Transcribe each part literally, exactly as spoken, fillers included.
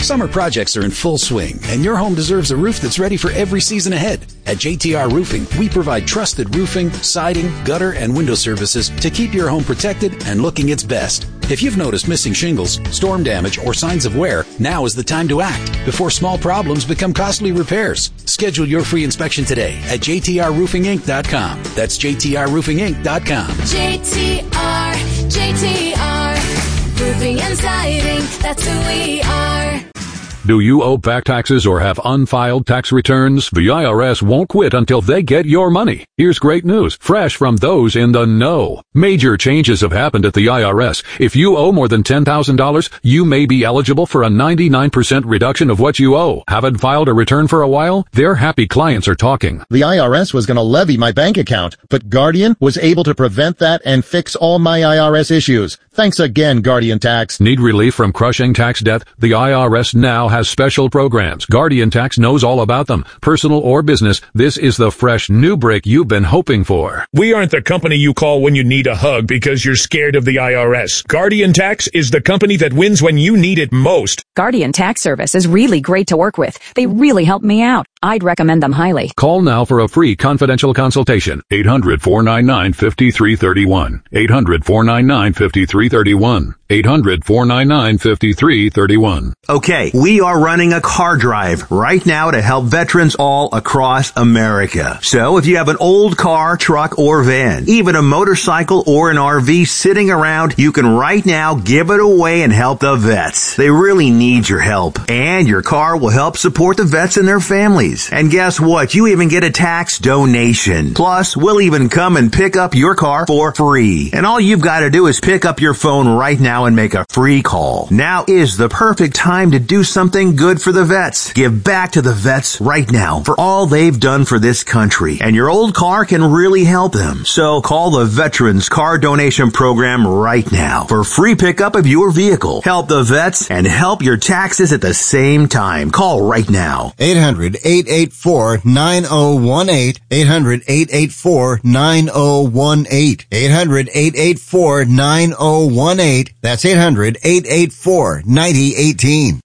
Summer projects are in full swing, and your home deserves a roof that's ready for every season ahead. At J T R Roofing, we provide trusted roofing, siding, gutter, and window services to keep your home protected and looking its best. If you've noticed missing shingles, storm damage, or signs of wear, now is the time to act before small problems become costly repairs. Schedule your free inspection today at J T R roofing inc dot com. That's J T R roofing inc dot com. J T R, J T R, roofing and siding, that's who we are. Do you owe back taxes or have unfiled tax returns? The I R S won't quit until they get your money. Here's great news, fresh from those in the know. Major changes have happened at the I R S. If you owe more than ten thousand dollars, you may be eligible for a ninety-nine percent reduction of what you owe. Haven't filed a return for a while? Their happy clients are talking. The I R S was going to levy my bank account, but Guardian was able to prevent that and fix all my I R S issues. Thanks again, Guardian Tax. Need relief from crushing tax debt? The I R S now has special programs. Guardian Tax knows all about them. Personal or business, this is the fresh new break you've been hoping for. We aren't the company you call when you need a hug because you're scared of the I R S. Guardian Tax is the company that wins when you need it most. Guardian Tax Service is really great to work with. They really helped me out. I'd recommend them highly. Call now for a free confidential consultation. eight hundred, four nine nine, five three three one. eight hundred, four nine nine, five three three one. eight hundred, four nine nine, five three three one. Okay, we are running a car drive right now to help veterans all across America. So if you have an old car, truck, or van, even a motorcycle or an R V sitting around, you can right now give it away and help the vets. They really need your help. And your car will help support the vets and their families. And guess what? You even get a tax donation. Plus, we'll even come and pick up your car for free. And all you've got to do is pick up your phone right now and make a free call. Now is the perfect time to do something good for the vets. Give back to the vets right now for all they've done for this country. And your old car can really help them. So call the Veterans Car Donation Program right now for free pickup of your vehicle. Help the vets and help your taxes at the same time. Call right now. eight hundred, eight eight four, nine oh one eight. eight hundred, eight eight four, nine oh one eight. eight hundred, eight eight four, nine oh one eight. That's eight hundred, eight eight four, nine oh one eight.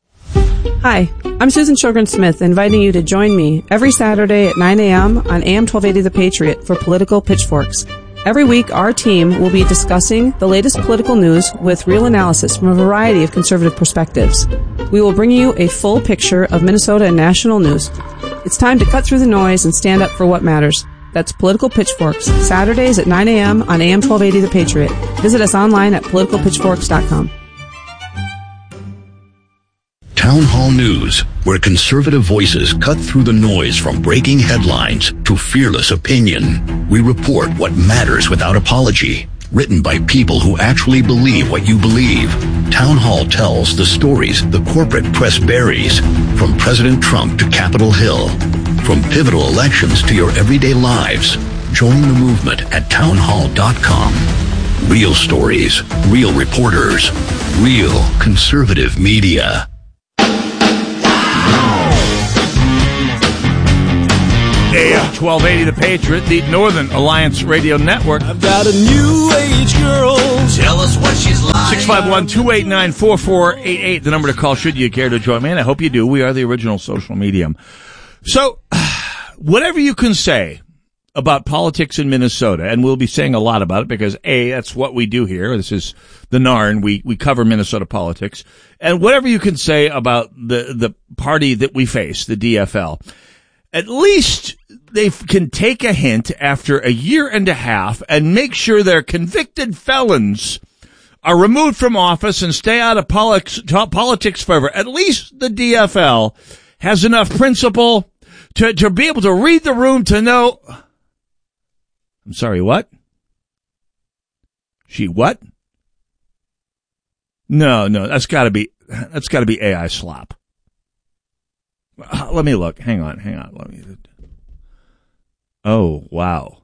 Hi, I'm Susan Sjogren-Smith, inviting you to join me every Saturday at nine a.m. on A M twelve eighty The Patriot for Political Pitchforks. Every week, our team will be discussing the latest political news with real analysis from a variety of conservative perspectives. We will bring you a full picture of Minnesota and national news. It's time to cut through the noise and stand up for what matters. That's Political Pitchforks, Saturdays at nine a.m. on A M twelve eighty The Patriot. Visit us online at political pitchforks dot com. Town Hall News, where conservative voices cut through the noise from breaking headlines to fearless opinion. We report what matters without apology. Written by people who actually believe what you believe. Town Hall tells the stories the corporate press buries, from President Trump to Capitol Hill. From pivotal elections to your everyday lives. Join the movement at town hall dot com. Real stories, real reporters, real conservative media. A M twelve eighty The Patriot, the Northern Alliance Radio Network. I've got a new age girl. Tell us what she's like. six five one, two eight nine, four four eight eight, the number to call should you care to join me, and I hope you do. We are the original social medium. So, whatever you can say about politics in Minnesota, and we'll be saying a lot about it because, A, that's what we do here. This is the N A R N. We, we cover Minnesota politics. And whatever you can say about the, the party that we face, the D F L, at least they can take a hint after a year and a half and make sure their convicted felons are removed from office and stay out of politics, politics forever. At least the D F L has enough principle to, to be able to read the room to know. I'm sorry, what? She what? No, no, that's gotta be, that's gotta be A I slop. Uh, let me look. Hang on, hang on. Let me. Oh, wow.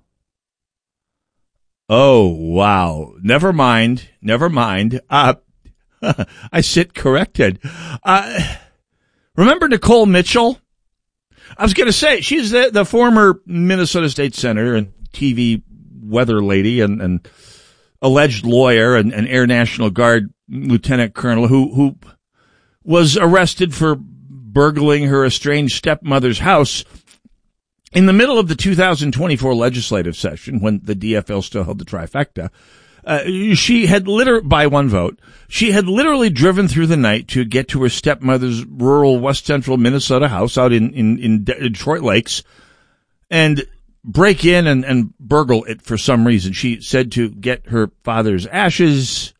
Oh, wow. Never mind. Never mind. Uh, I sit corrected. Uh, remember Nicole Mitchell? I was going to say, she's the, the former Minnesota State Senator and T V weather lady and, and alleged lawyer and, and Air National Guard Lieutenant Colonel who, who was arrested for burgling her estranged stepmother's house in the middle of the two thousand twenty-four legislative session when the D F L still held the trifecta. Uh, she had literally, by one vote, she had literally driven through the night to get to her stepmother's rural west central Minnesota house out in, in, in Detroit Lakes and break in and, and burgle it for some reason. She said to get her father's ashes.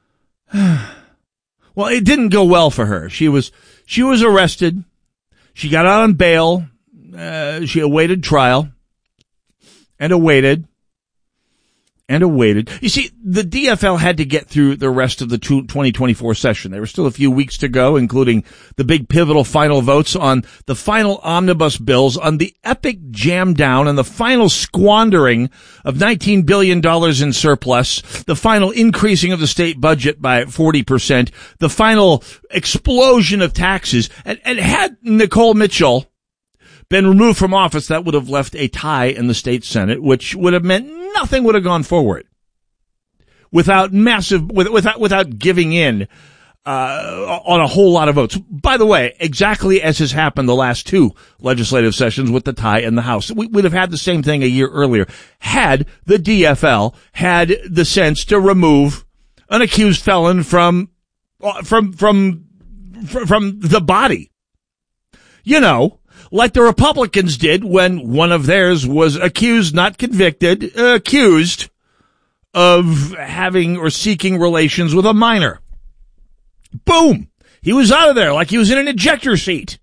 Well, it didn't go well for her. She was, she was arrested. She got out on bail. Uh, she awaited trial and awaited. And awaited. You see, the D F L had to get through the rest of the twenty twenty-four session. There were still a few weeks to go, including the big pivotal final votes on the final omnibus bills, on the epic jam down and the final squandering of nineteen billion dollars in surplus, the final increasing of the state budget by forty percent, the final explosion of taxes. And, and had Nicole Mitchell been removed from office, that would have left a tie in the state Senate, which would have meant nothing would have gone forward without massive, without, without giving in, uh, on a whole lot of votes. By the way, exactly as has happened the last two legislative sessions with the tie in the House. We would have had the same thing a year earlier had the D F L had the sense to remove an accused felon from, from, from, from the body. You know, like the Republicans did when one of theirs was accused, not convicted, uh, accused of having or seeking relations with a minor. Boom! He was out of there like he was in an ejector seat.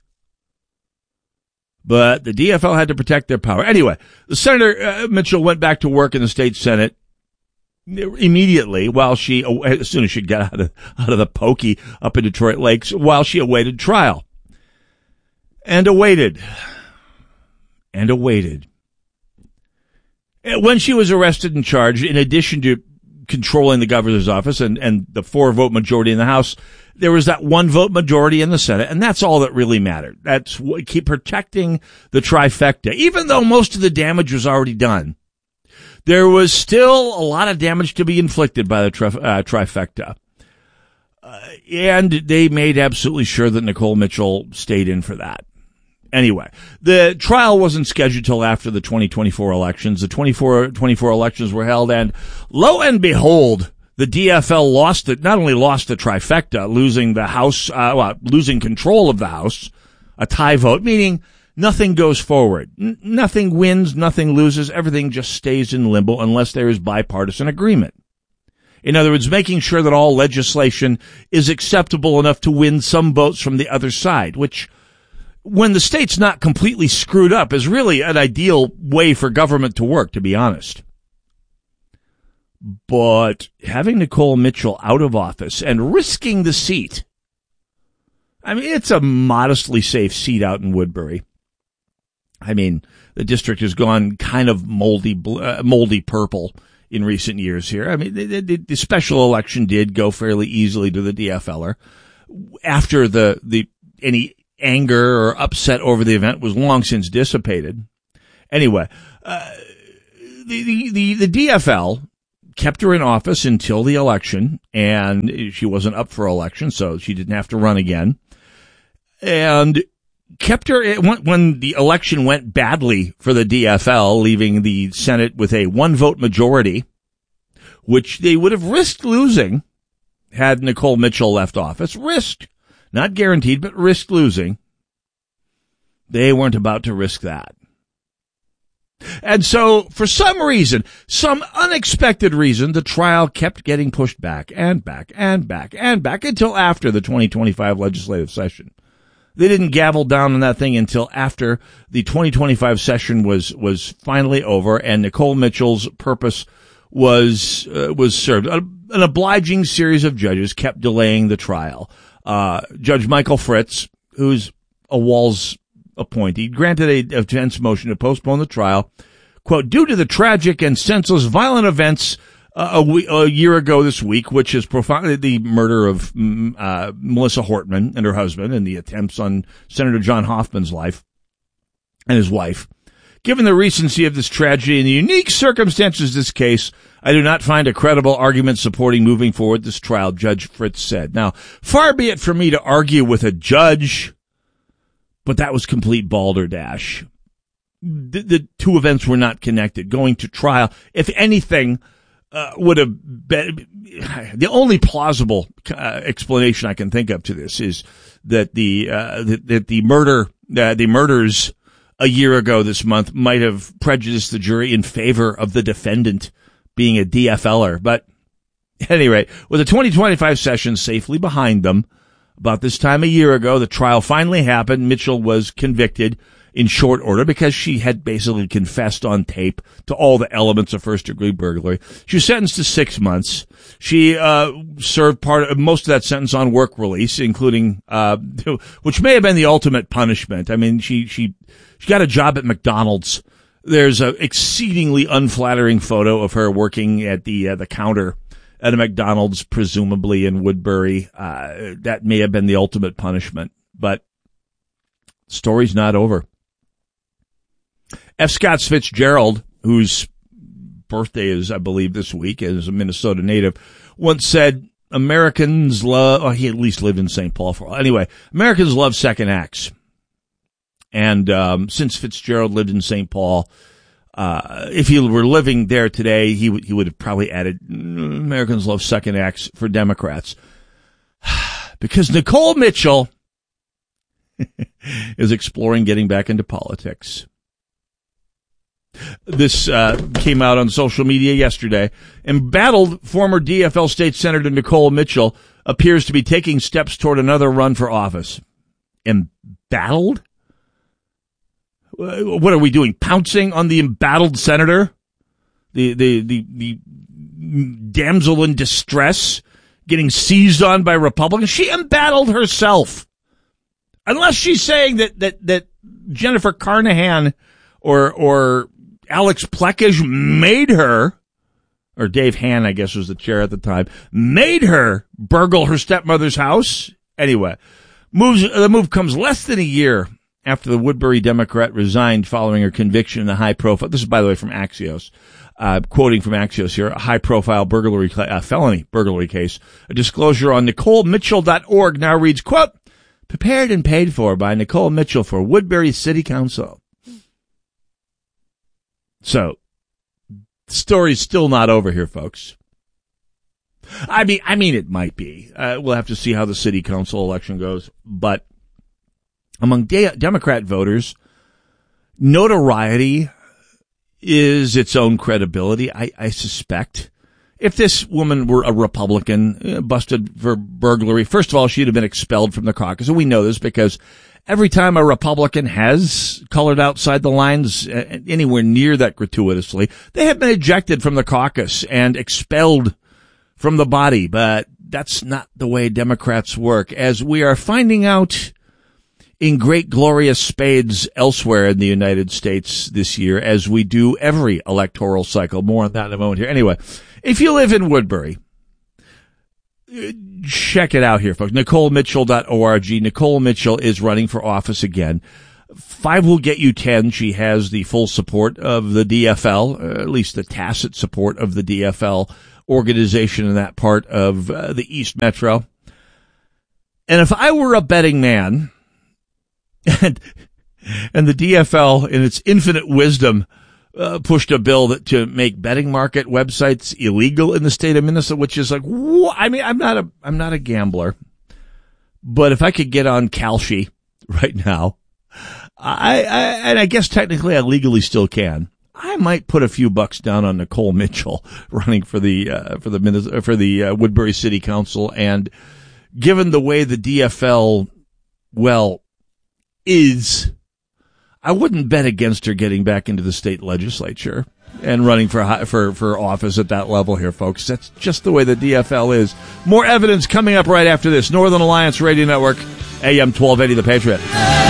But the D F L had to protect their power. Anyway, the Senator uh, Mitchell went back to work in the state Senate immediately while she, as soon as she got out of, out of the pokey up in Detroit Lakes, while she awaited trial. And awaited. And awaited. When she was arrested and charged, in addition to controlling the governor's office and, and the four-vote majority in the House, there was that one-vote majority in the Senate, and that's all that really mattered. That's what, keep protecting the trifecta. Even though most of the damage was already done, there was still a lot of damage to be inflicted by the tri- uh, trifecta. Uh, and they made absolutely sure that Nicole Mitchell stayed in for that. Anyway, the trial wasn't scheduled till after the twenty twenty-four elections. The twenty-four twenty-four elections were held, and lo and behold, the D F L lost it, not only lost the trifecta, losing the House, uh, well, losing control of the House, a tie vote, meaning nothing goes forward. N- nothing wins, nothing loses, everything just stays in limbo unless there is bipartisan agreement. In other words, making sure that all legislation is acceptable enough to win some votes from the other side, which, when the state's not completely screwed up, is really an ideal way for government to work, to be honest. But having Nicole Mitchell out of office and risking the seat, I mean, it's a modestly safe seat out in Woodbury. I mean, the district has gone kind of moldy, uh, moldy purple in recent years here. I mean, the, the, the special election did go fairly easily to the D F L er after the, the, any anger or upset over the event was long since dissipated. Anyway, uh, the, the, the, the D F L kept her in office until the election, and she wasn't up for election, so she didn't have to run again. And kept her, when, when the election went badly for the D F L, leaving the Senate with a one-vote majority, which they would have risked losing had Nicole Mitchell left office. Risked. Not guaranteed, but risked losing. They weren't about to risk that. And so, for some reason, some unexpected reason, the trial kept getting pushed back and back and back and back until after the twenty twenty-five legislative session. They didn't gavel down on that thing until after the twenty twenty-five session was, was finally over and Nicole Mitchell's purpose was, uh, was served. A, an obliging series of judges kept delaying the trial. Uh, Judge Michael Fritz, who's a Walz appointee, granted a defense motion to postpone the trial, quote, due to the tragic and senseless violent events uh, a, we- a year ago this week, which is profound, the murder of uh, Melissa Hortman and her husband and the attempts on Senator John Hoffman's life and his wife. Given the recency of this tragedy and the unique circumstances of this case, I do not find a credible argument supporting moving forward this trial, Judge Fritz said. Now, far be it from me to argue with a judge, but that was complete balderdash. The, the two events were not connected. Going to trial, if anything, uh, would have been the only plausible uh, explanation I can think of to this is that the uh, that, that the murder, uh, the murders a year ago this month might have prejudiced the jury in favor of the defendant being a D F L er. But at any rate, with the twenty twenty-five session safely behind them, about this time a year ago, the trial finally happened. Mitchell was convicted in short order because she had basically confessed on tape to all the elements of first-degree burglary. She was sentenced to six months. She uh served part of most of that sentence on work release, including uh which may have been the ultimate punishment. I mean, she she she got a job at McDonald's. There's a exceedingly unflattering photo of her working at the uh, the counter at a McDonald's, presumably in Woodbury. Uh, that may have been the ultimate punishment, but story's not over. F. Scott Fitzgerald, whose birthday is, I believe, this week, is a Minnesota native, once said, Americans love, oh, he at least lived in Saint Paul for a while. Anyway, Americans love second acts. And um, since Fitzgerald lived in Saint Paul, uh, if he were living there today, he, w- he would have probably added, Americans love second acts for Democrats. Because Nicole Mitchell is exploring getting back into politics. This uh, came out on social media yesterday. Embattled former D F L State Senator Nicole Mitchell appears to be taking steps toward another run for office. Embattled? What are we doing? Pouncing on the embattled senator? The, the, the, the damsel in distress getting seized on by Republicans? She embattled herself. Unless she's saying that, that, that Jennifer Carnahan or, or Alex Plekage made her, or Dave Hann, I guess was the chair at the time, made her burgle her stepmother's house. Anyway, moves, the move comes less than a year after the Woodbury Democrat resigned following her conviction in a high-profile, this is, by the way, from Axios, uh, quoting from Axios here, a high-profile burglary, uh, felony burglary case. A disclosure on Nicole Mitchell dot org now reads, quote, prepared and paid for by Nicole Mitchell for Woodbury City Council. So, the story's still not over here, folks. I mean, I mean, it might be. Uh, we'll have to see how the city council election goes, but among de- Democrat voters, notoriety is its own credibility, I, I suspect. If this woman were a Republican, uh, busted for burglary, first of all, she'd have been expelled from the caucus. And we know this because every time a Republican has colored outside the lines uh, anywhere near that gratuitously, they have been ejected from the caucus and expelled from the body. But that's not the way Democrats work, as we are finding out in great glorious spades elsewhere in the United States this year, as we do every electoral cycle. More on that in a moment here. Anyway, if you live in Woodbury, check it out here, folks. Nicole Mitchell dot org. Nicole Mitchell is running for office again. Five will get you ten. She has the full support of the D F L, or at least the tacit support of the D F L organization in that part of uh, the East Metro. And if I were a betting man, and and the D F L, in its infinite wisdom, uh, pushed a bill that to make betting market websites illegal in the state of Minnesota, which is like, wh- I mean, I'm not a I'm not a gambler, but if I could get on Kalshi right now, I, I and I guess technically I legally still can, I might put a few bucks down on Nicole Mitchell running for the uh, for the for the uh, Woodbury City Council. And given the way the D F L, well, is, I wouldn't bet against her getting back into the state legislature and running for for for office at that level here, folks. That's just the way the D F L is. More evidence coming up right after this. Northern Alliance Radio Network, A M twelve eighty, The Patriot.